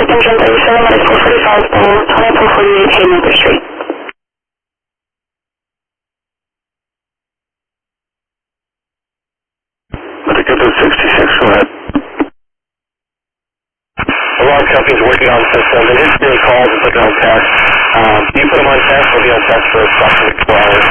engine 37 minutes 445 down, 2448 Haymaker Street. Medical 66, go ahead. Alarm company's working on the system. They didn't do calls, it's like on test. Do you put them on test? They'll be on test for approximately 4 hours.